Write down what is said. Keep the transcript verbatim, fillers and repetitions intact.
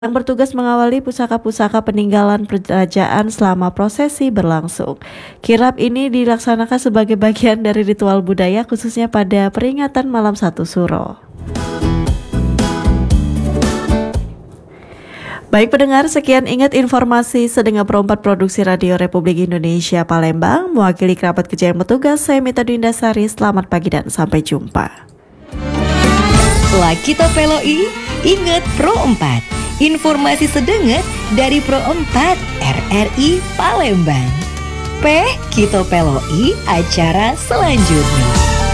yang bertugas mengawali pusaka-pusaka peninggalan kerajaan selama prosesi berlangsung. Kirap ini dilaksanakan sebagai bagian dari ritual budaya khususnya pada peringatan Malam Satu Suro. Baik pendengar, sekian ingat informasi Sedengar Pro empat Produksi Radio Republik Indonesia Palembang. Mewakili kerabat kerja yang bertugas, saya Mita Dwindasari. Selamat pagi dan sampai jumpa. Lakito Peloi, ingat Pro empat. Informasi sedengar dari Pro empat R R I Palembang. P Kito Peloi acara selanjutnya.